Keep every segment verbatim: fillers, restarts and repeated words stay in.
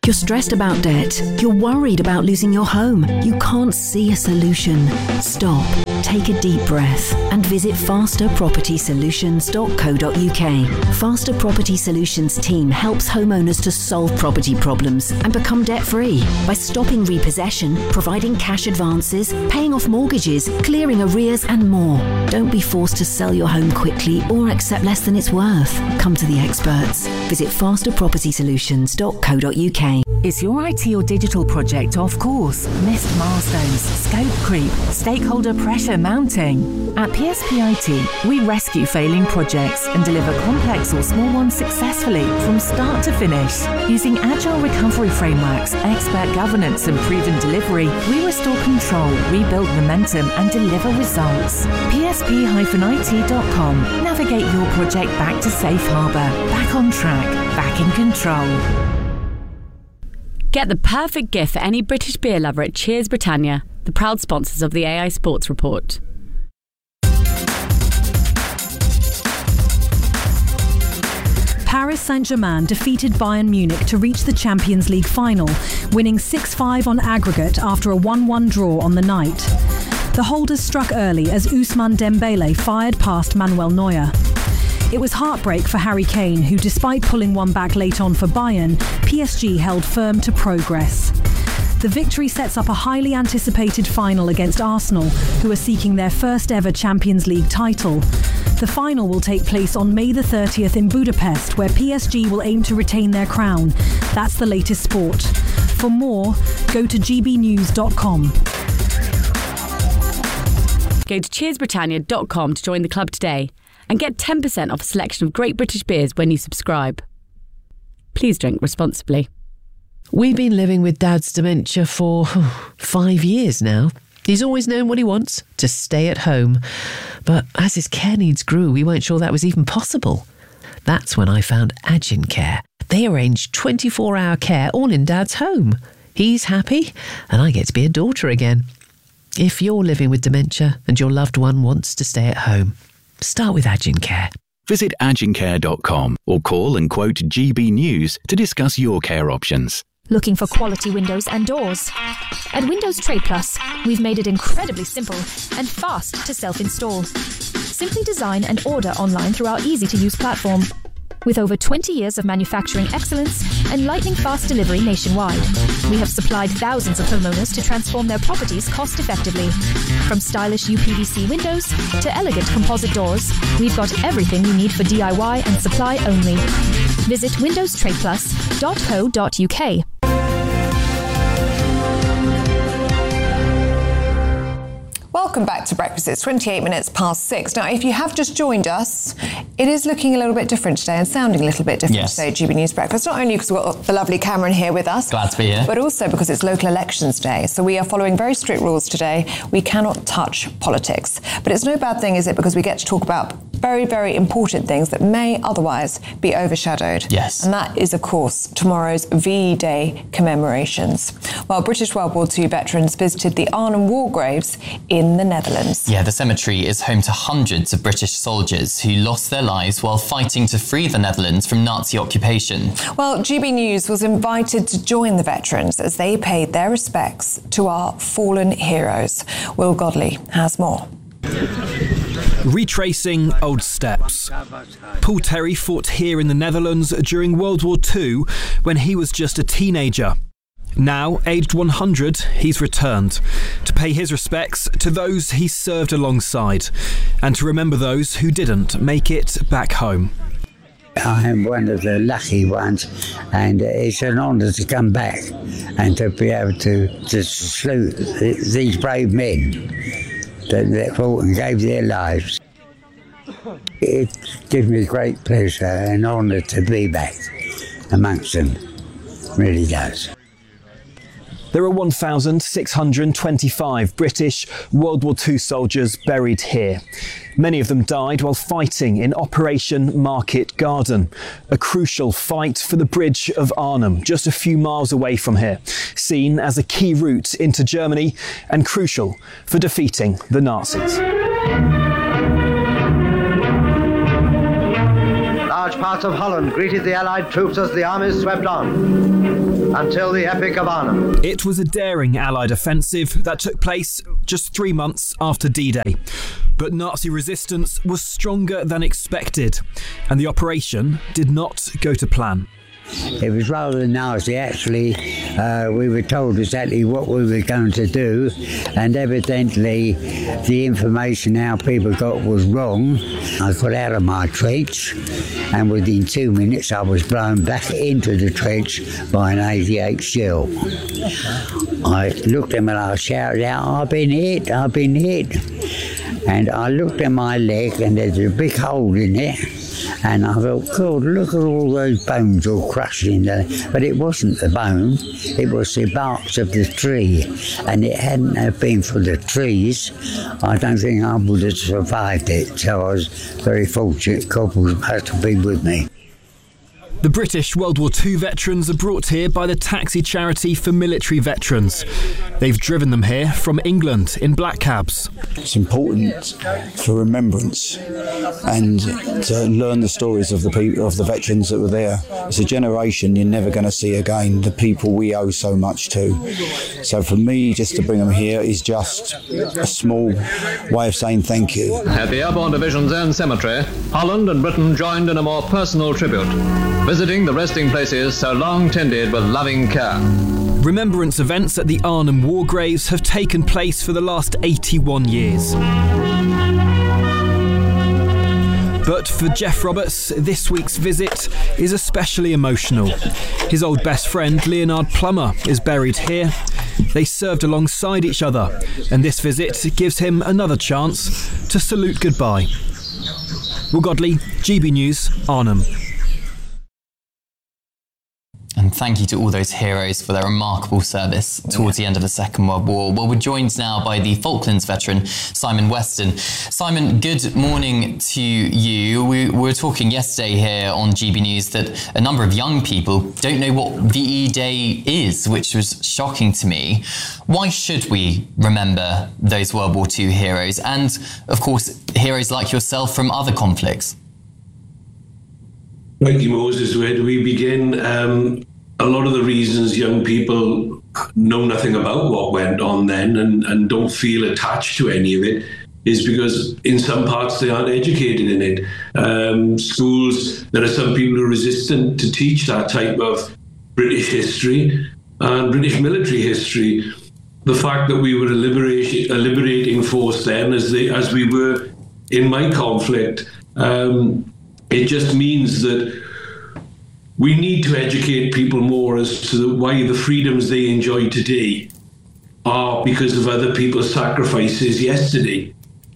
You're stressed about debt. You're worried about losing your home. You can't see a solution. Stop, take a deep breath and visit faster property solutions dot co dot uk. Faster Property Solutions team helps homeowners to solve property problems and become debt-free by stopping repossession, providing cash advances, paying off mortgages, clearing arrears and more. Don't be forced to sell your home quickly or accept less than it's worth. Come to the experts. Visit faster property solutions dot co dot uk. Is your I T or digital project off course? Missed milestones, scope creep, stakeholder pressure mounting? At P S P I T, we rescue failing projects and deliver complex or small ones successfully from start to finish. Using agile recovery frameworks, expert governance and proven delivery, we restore control, rebuild momentum and deliver results. P S P I T dot com. Navigate your project back to safe harbour, back on track, back in control. Get the perfect gift for any British beer lover at Cheers Britannia, the proud sponsors of the A I Sports Report. Paris Saint-Germain defeated Bayern Munich to reach the Champions League final, winning six five on aggregate after a one one draw on the night. The holders struck early as Ousmane Dembele fired past Manuel Neuer. It was heartbreak for Harry Kane, who, despite pulling one back late on for Bayern, P S G held firm to progress. The victory sets up a highly anticipated final against Arsenal, who are seeking their first ever Champions League title. The final will take place on May the thirtieth in Budapest, where P S G will aim to retain their crown. That's the latest sport. For more, go to g b news dot com. Go to cheers britannia dot com to join the club today and get ten percent off a selection of great British beers when you subscribe. Please drink responsibly. We've been living with Dad's dementia for oh, five years now. He's always known what he wants, to stay at home. But as his care needs grew, we weren't sure that was even possible. That's when I found Agincare. They arrange twenty-four hour care all in Dad's home. He's happy, and I get to be a daughter again. If you're living with dementia and your loved one wants to stay at home, start with Agincare. Visit agincare dot com or call and quote G B News to discuss your care options. Looking for quality windows and doors? At Windows Trade Plus, we've made it incredibly simple and fast to self-install. Simply design and order online through our easy-to-use platform. With over twenty years of manufacturing excellence and lightning-fast delivery nationwide, we have supplied thousands of homeowners to transform their properties cost-effectively. From stylish U P V C windows to elegant composite doors, we've got everything you need for D I Y and supply only. Visit windows trade plus dot co dot uk. Welcome back to Breakfast. It's twenty-eight minutes past six. Now, if you have just joined us, it is looking a little bit different today and sounding a little bit different yes. today at G B News Breakfast. Not only because we've got the lovely Cameron here with us. Glad to be here. But also because it's local elections day. So we are following very strict rules today. We cannot touch politics. But it's no bad thing, is it? Because we get to talk about very, very important things that may otherwise be overshadowed. Yes. And that is, of course, tomorrow's V Day commemorations. Well, British World War Two veterans visited the Arnhem War graves in the Netherlands. Yeah, the cemetery is home to hundreds of British soldiers who lost their lives while fighting to free the Netherlands from Nazi occupation. Well, G B News was invited to join the veterans as they paid their respects to our fallen heroes. Will Godley has more. Retracing old steps. Paul Terry fought here in the Netherlands during World War Two when he was just a teenager. Now, aged one hundred, he's returned to pay his respects to those he served alongside and to remember those who didn't make it back home. I am one of the lucky ones, and it's an honour to come back and to be able to, to salute these brave men that, that fought and gave their lives. It gives me great pleasure and honour to be back amongst them, it really does. There are one thousand six hundred twenty-five British World War Two soldiers buried here. Many of them died while fighting in Operation Market Garden, a crucial fight for the Bridge of Arnhem, just a few miles away from here, seen as a key route into Germany and crucial for defeating the Nazis. Large parts of Holland greeted the Allied troops as the armies swept on. until the Epic of Arnhem. It was a daring Allied offensive that took place just three months after D-Day. But Nazi resistance was stronger than expected, and the operation did not go to plan. It was rather nasty, actually. Uh, we were told exactly what we were going to do, and evidently the information how people got was wrong. I got out of my trench, and within two minutes I was blown back into the trench by an eighty-eight shell. I looked at him and I shouted out, "I've been hit, I've been hit." And I looked at my leg and there's a big hole in it. And I thought, God, look at all those bones all crushed in there. But it wasn't the bone, it was the barks of the tree. And it hadn't have been for the trees, I don't think I would have survived it. So I was very fortunate. God must have been with me. The British World War Two veterans are brought here by the taxi charity for military veterans. They've driven them here from England in black cabs. It's important for remembrance and to learn the stories of the people, of the veterans that were there. It's a generation you're never going to see again, the people we owe so much to. So for me, just to bring them here is just a small way of saying thank you. At the Airborne Division's own cemetery, Holland and Britain joined in a more personal tribute, visiting the resting places so long tended with loving care. Remembrance events at the Arnhem War Graves have taken place for the last eighty-one years. But for Jeff Roberts, this week's visit is especially emotional. His old best friend, Leonard Plummer, is buried here. They served alongside each other, and this visit gives him another chance to salute goodbye. Will Godley, G B News, Arnhem. And thank you to all those heroes for their remarkable service towards the end of the Second World War. Well, we're joined now by the Falklands veteran, Simon Weston. Simon, good morning to you. We were talking yesterday here on G B News that a number of young people don't know what V E Day is, which was shocking to me. Why should we remember those World War Two heroes and, of course, heroes like yourself from other conflicts? Thank you, Moses. Where do we begin? Um, a lot of the reasons young people know nothing about what went on then and, and don't feel attached to any of it is because in some parts they aren't educated in it. Um, schools, there are some people who are resistant to teach that type of British history and British military history. The fact that we were a, liberation, a liberating force then, as, they, as we were in my conflict, um, it just means that we need to educate people more as to why the freedoms they enjoy today are because of other people's sacrifices yesterday.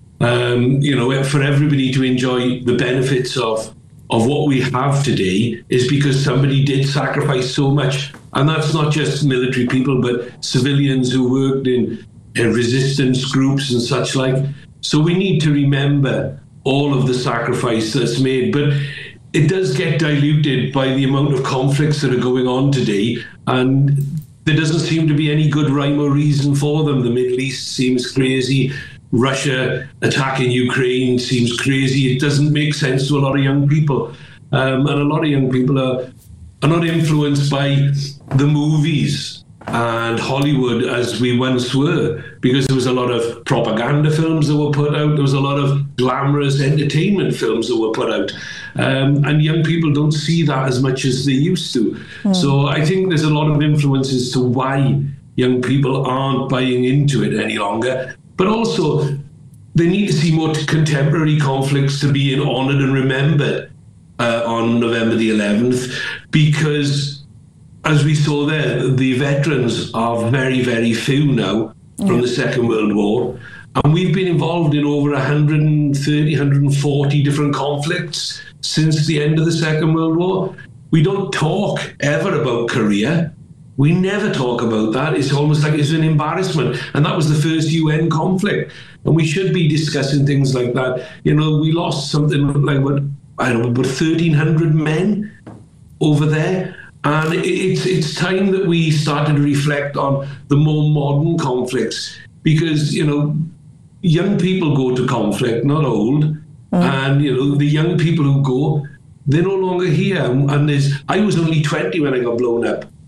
Um, you know, for everybody to enjoy the benefits of of what we have today is because somebody did sacrifice so much. And that's not just military people, but civilians who worked in, in resistance groups and such like. So we need to remember all of the sacrifice that's made, but it does get diluted by the amount of conflicts that are going on today, and there doesn't seem to be any good rhyme or reason for them. The Middle East seems crazy. Russia attacking Ukraine seems crazy. It doesn't make sense to a lot of young people, um, and a lot of young people are, are not influenced by the movies and Hollywood as we once were, because there was a lot of propaganda films that were put out, there was a lot of glamorous entertainment films that were put out, um, and young people don't see that as much as they used to. Mm. So I think there's a lot of influences to why young people aren't buying into it any longer, but also they need to see more contemporary conflicts to be honoured and remembered uh, on November the eleventh, because as we saw there, the veterans are very, very few now from yeah. the Second World War. And we've been involved in over one hundred thirty, one hundred forty different conflicts since the end of the Second World War. We don't talk ever about Korea. We never talk about that. It's almost like it's an embarrassment. And that was the first U N conflict. And we should be discussing things like that. You know, we lost something like, what, I don't know, about thirteen hundred men over there. And it's it's time that we started to reflect on the more modern conflicts, because, you know, young people go to conflict, not old. Mm. And, you know, the young people who go, they're no longer here. And there's, I was only twenty when I got blown up.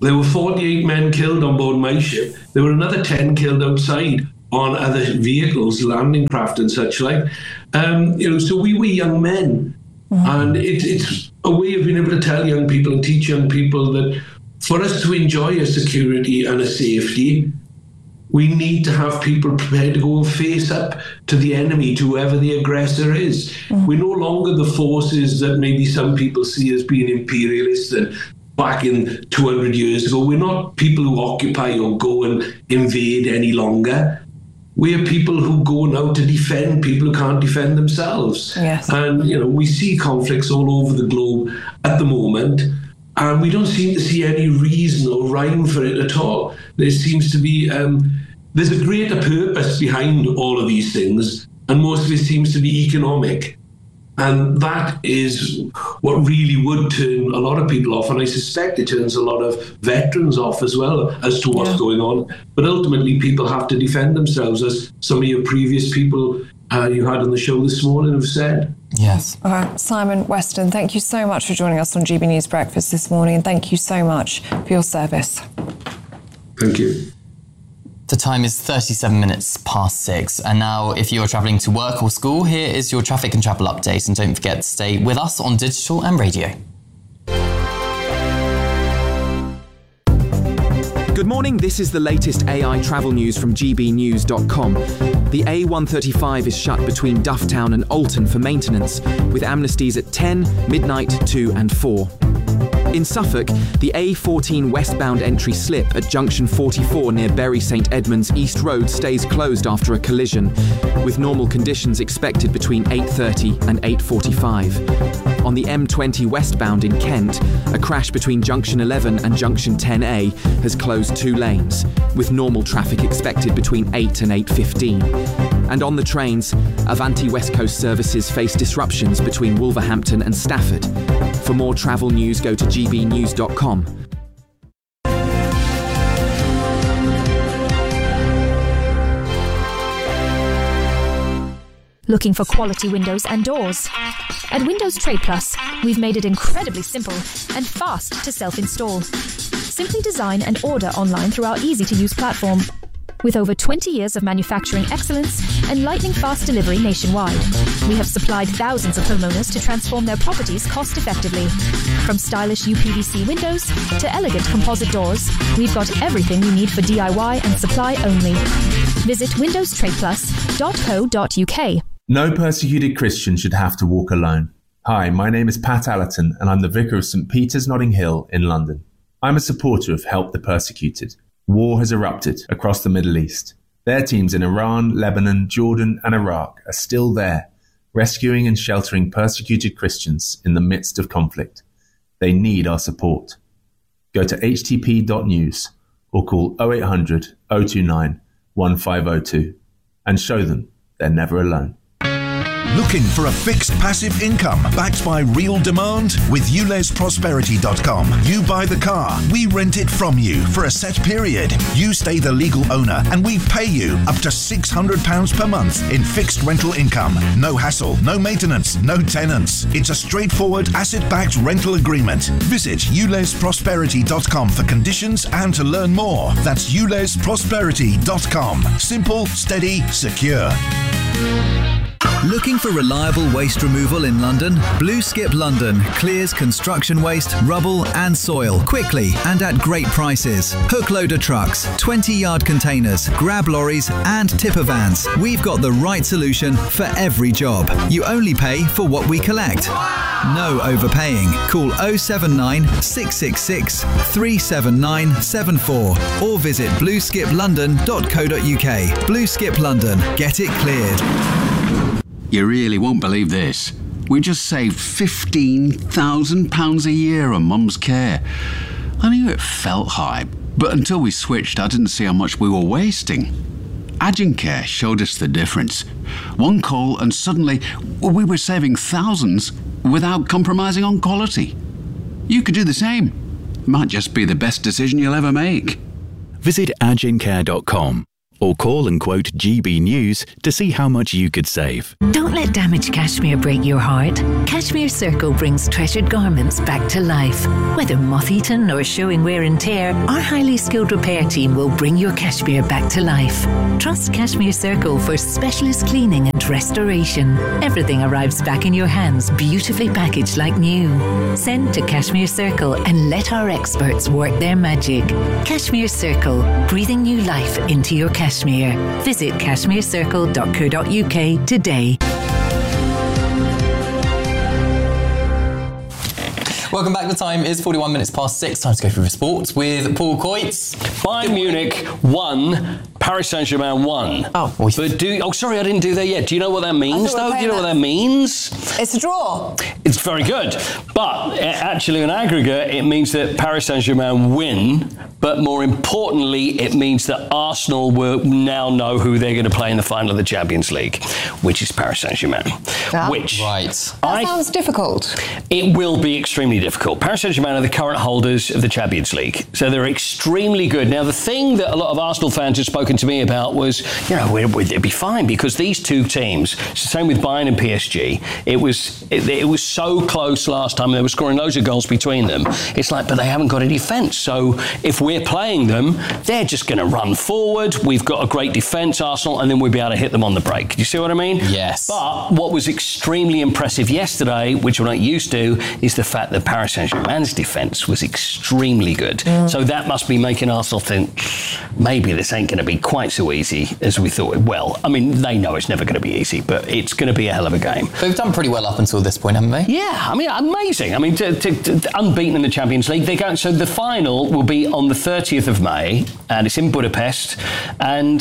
there were forty-eight men killed on board my ship. There were another ten killed outside on other vehicles, landing craft and such like. Um, you know, so we were young men. Mm-hmm. And it, it's a way of being able to tell young people and teach young people that for us to enjoy a security and a safety, we need to have people prepared to go and face up to the enemy, to whoever the aggressor is. Mm-hmm. We're no longer the forces that maybe some people see as being imperialist and back in two hundred years ago. We're not people who occupy or go and invade any longer. We are people who go now to defend people who can't defend themselves. Yes. And, you know, we see conflicts all over the globe at the moment, and we don't seem to see any reason or rhyme for it at all. There seems to be, um, there's a greater purpose behind all of these things, and most of it seems to be economic. And that is what really would turn a lot of people off. And I suspect it turns a lot of veterans off as well as to what's yeah. going on. But ultimately, people have to defend themselves, as some of your previous people uh, you had on the show this morning have said. Yes. All right, Simon Weston, thank you so much for joining us on G B News Breakfast this morning. And thank you so much for your service. Thank you. The time is thirty-seven minutes past six. And now, if you are travelling to work or school, here is your traffic and travel update. And don't forget to stay with us on digital and radio. Good morning, this is the latest A I travel news from G B news dot com. The A one thirty-five is shut between Dufftown and Alton for maintenance, with amnesties at ten, midnight, two and four. In Suffolk, the A fourteen westbound entry slip at junction forty-four near Bury St Edmunds East Road stays closed after a collision, with normal conditions expected between eight thirty and eight forty-five. On the M twenty westbound in Kent, a crash between junction eleven and junction ten A has closed two lanes, with normal traffic expected between eight and eight fifteen. And on the trains, Avanti West Coast services face disruptions between Wolverhampton and Stafford. For more travel news, go to G B news dot com. Looking for quality windows and doors? At Windows Trade Plus, we've made it incredibly simple and fast to self-install. Simply design and order online through our easy-to-use platform. With over twenty years of manufacturing excellence and lightning-fast delivery nationwide, we have supplied thousands of homeowners to transform their properties cost-effectively. From stylish U P V C windows to elegant composite doors, we've got everything you need for D I Y and supply only. Visit windows trade plus dot co dot U K. No persecuted Christian should have to walk alone. Hi, my name is Pat Allerton and I'm the Vicar of St Peter's Notting Hill in London. I'm a supporter of Help the Persecuted. War has erupted across the Middle East. Their teams in Iran, Lebanon, Jordan and Iraq are still there, rescuing and sheltering persecuted Christians in the midst of conflict. They need our support. Go to h t p dot news or call oh eight hundred, oh two nine, one five oh two and show them they're never alone. Looking for a fixed passive income backed by real demand? With U Les Prosperity dot com, you buy the car, we rent it from you for a set period. You stay the legal owner and we pay you up to six hundred pounds per month in fixed rental income. No hassle, no maintenance, no tenants. It's a straightforward asset-backed rental agreement. Visit U Les Prosperity dot com for conditions and to learn more. That's U Les Prosperity dot com. Simple, steady, secure. Looking for reliable waste removal in London? Blue Skip London clears construction waste, rubble and soil quickly and at great prices. Hook loader trucks, twenty yard containers, grab lorries and tipper vans. We've got the right solution for every job. You only pay for what we collect. No overpaying. Call oh seven nine, six six six, three seven nine seven four or visit blue skip london dot co dot U K. Blue Skip London. Get it cleared. You really won't believe this. We just saved fifteen thousand pounds a year on Mum's care. I knew it felt high, but until we switched, I didn't see how much we were wasting. Agencare showed us the difference. One call and suddenly we were saving thousands without compromising on quality. You could do the same. Might just be the best decision you'll ever make. Visit agencare dot com or call and quote G B News to see how much you could save. Don't let damaged cashmere break your heart. Cashmere Circle brings treasured garments back to life. Whether moth-eaten or showing wear and tear, our highly skilled repair team will bring your cashmere back to life. Trust Cashmere Circle for specialist cleaning and restoration. Everything arrives back in your hands, beautifully packaged like new. Send to Cashmere Circle and let our experts work their magic. Cashmere Circle, breathing new life into your cashmere. Visit cashmere circle dot co dot uk today. Welcome back. The time is forty-one minutes past six. Time to go through the sports with Paul Coytes. Bayern Munich won. Paris Saint-Germain won. Oh. But do oh sorry, I didn't do that yet. Do you know what that means though? Do you know what that means? It's a draw. It's very good. But actually in aggregate it means that Paris Saint-Germain win, but more importantly it means that Arsenal will now know who they're going to play in the final of the Champions League, which is Paris Saint-Germain. Yeah. Which right. That I, sounds difficult. It will be extremely difficult. Paris Saint-Germain are the current holders of the Champions League, so they're extremely good. Now the thing that a lot of Arsenal fans have spoken to me about was, you know, it'd be fine because these two teams, it's the same with Bayern and P S G, it was it, it was so close last time, they were scoring loads of goals between them. It's like, but they haven't got a defence, so if we're playing them, they're just going to run forward. We've got a great defence, Arsenal, and then we'll be able to hit them on the break. Do you see what I mean? Yes. But what was extremely impressive yesterday, which we're not used to, is the fact that Paris Saint-Germain's defence was extremely good. Mm. So that must be making Arsenal think, maybe this ain't going to be quite so easy as we thought. Well, I mean, they know it's never going to be easy, but it's going to be a hell of a game. They've done pretty well up until this point, haven't they? Yeah, I mean, amazing. I mean, to, to, to, unbeaten in the Champions League. They go, so the final will be on the thirtieth of May, and it's in Budapest, and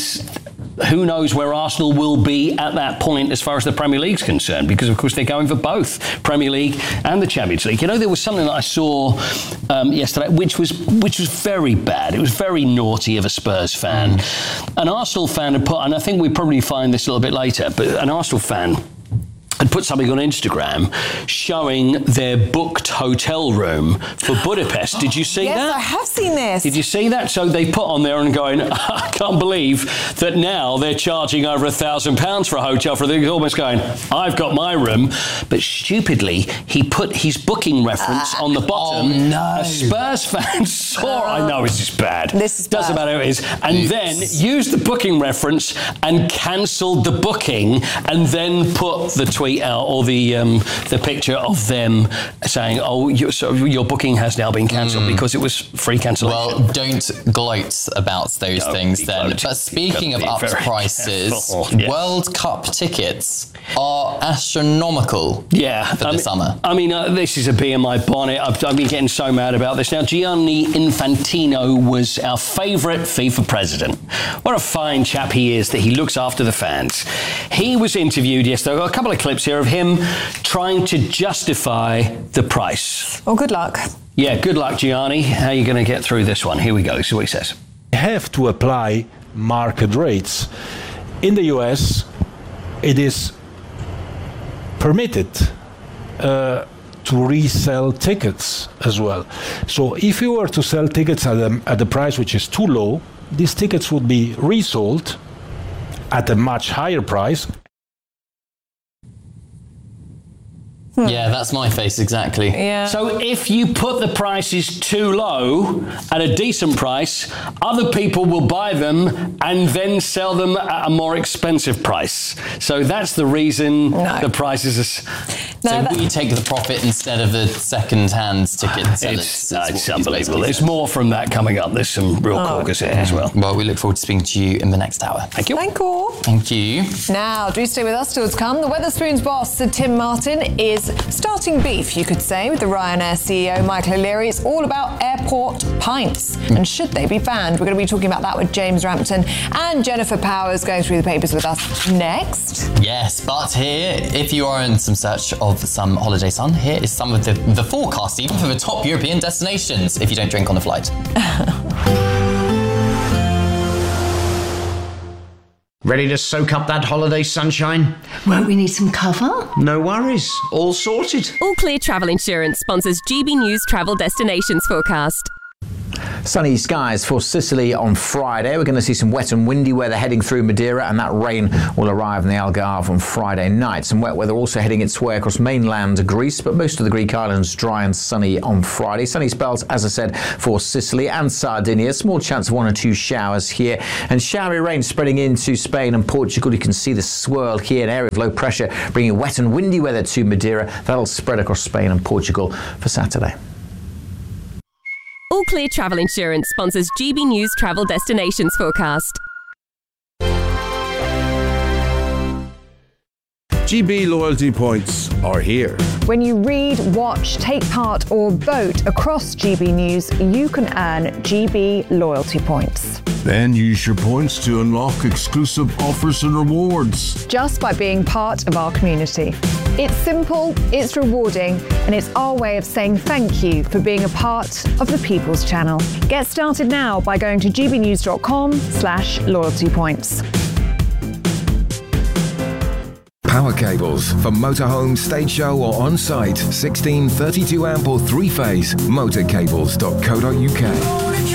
who knows where Arsenal will be at that point as far as the Premier League's concerned, because of course they're going for both Premier League and the Champions League. You know, there was something that I saw um, yesterday which was which was very bad. It was very naughty of a Spurs fan. Mm. An Arsenal fan had put, and I think we probably find this a little bit later, but an Arsenal fan had put something on Instagram showing their booked hotel room for Budapest. Did you see yes, that? Yes, I have seen this. Did you see that? So they put on there and going, I can't believe that now they're charging over a thousand pounds for a hotel for the almost going, I've got my room. But stupidly, he put his booking reference uh, on the bottom. Oh no. A Spurs fan saw, uh, I know this is bad. This is Doesn't bad. matter who it is. And Oops. then used the booking reference and cancelled the booking and then put the tweet out or the um, the picture of them saying, "Oh, you, so your booking has now been cancelled mm. because it was free cancellation." Well, don't gloat about those don't things then. Gloating. But speaking of upped prices, yes. World Cup tickets are astronomical. Yeah, for I the mean, summer. I mean, uh, this is a bee in my bonnet. I've, I've been getting so mad about this. Now, Gianni Infantino was our favourite FIFA president. What a fine chap he is that he looks after the fans. He was interviewed yesterday. I've got a couple of clips here of him trying to justify the price. Well, good luck. Yeah, good luck, Gianni. How are you going to get through this one? Here we go. See what he says. You have to apply market rates. In the U S, it is permitted uh, to resell tickets as well. So if you were to sell tickets at a, at a price which is too low, these tickets would be resold at a much higher price. Yeah, that's my face exactly. Yeah. So if you put the prices too low at a decent price, other people will buy them and then sell them at a more expensive price. So that's the reason no. the prices are... No, so we take the profit instead of the second-hand ticket sellers. It's, uh, it's unbelievable. There's more from that coming up. There's some real oh, corkers here as well. Well, we look forward to speaking to you in the next hour. Thank you. Thank you. Thank you. Now, do stay with us still to come. The Wetherspoons boss, Sir Tim Martin, is starting beef, you could say, with the Ryanair C E O, Michael O'Leary. It's all about airport pints and should they be banned. We're going to be talking about that with James Rampton and Jennifer Powers going through the papers with us next. Yes, but here, if you are in some search of some holiday sun, here is some of the, the forecast even for the top European destinations if you don't drink on the flight. Ready to soak up that holiday sunshine? Won't we need some cover? No worries, all sorted. All Clear Travel Insurance sponsors G B News Travel Destinations Forecast. Sunny skies for Sicily on Friday. We're going to see some wet and windy weather heading through Madeira, and that rain will arrive in the Algarve on Friday night. Some wet weather also heading its way across mainland Greece, but most of the Greek islands dry and sunny on Friday. Sunny spells, as I said, for Sicily and Sardinia. Small chance of one or two showers here, and showery rain spreading into Spain and Portugal. You can see the swirl here, an area of low pressure bringing wet and windy weather to Madeira. That'll spread across Spain and Portugal for Saturday. All Clear Travel Insurance sponsors G B News Travel Destinations Forecast. G B loyalty points are here. When you read, watch, take part or vote across G B News, you can earn G B loyalty points. Then use your points to unlock exclusive offers and rewards. Just by being part of our community. It's simple, it's rewarding, and it's our way of saying thank you for being a part of the People's Channel. Get started now by going to gbnews.com slash loyalty points. Power cables for motorhome, stage show or on-site. sixteen, thirty-two amp or three-phase. motorcables dot co dot uk.